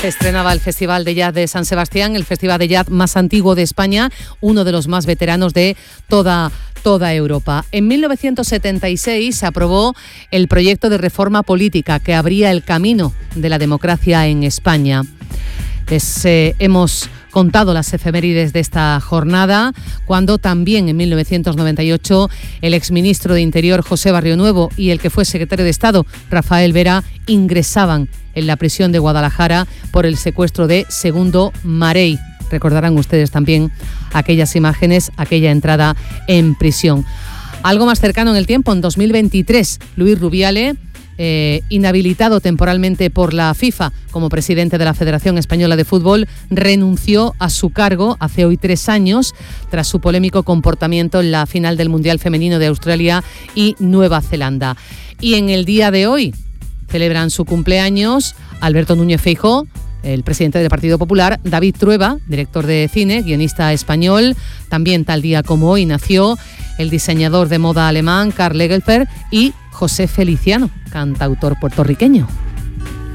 Se estrenaba el Festival de Jazz de San Sebastián, el festival de jazz más antiguo de España, uno de los más veteranos de toda Europa. En 1976 se aprobó el proyecto de reforma política que abría el camino de la democracia en España. Hemos contado las efemérides de esta jornada, cuando también en 1998 el exministro de Interior José Barrionuevo y el que fue secretario de Estado Rafael Vera ingresaban en la prisión de Guadalajara por el secuestro de Segundo Marey. Recordarán ustedes también aquellas imágenes, aquella entrada en prisión. Algo más cercano en el tiempo, en 2023, Luis Rubiale, inhabilitado temporalmente por la FIFA como presidente de la Federación Española de Fútbol, renunció a su cargo hace hoy 3 años tras su polémico comportamiento en la final del Mundial Femenino de Australia y Nueva Zelanda. Y en el día de hoy celebran su cumpleaños Alberto Núñez Feijóo, el presidente del Partido Popular, David Trueba, director de cine, guionista español. También tal día como hoy nació el diseñador de moda alemán Karl Lagerfeld y José Feliciano, cantautor puertorriqueño.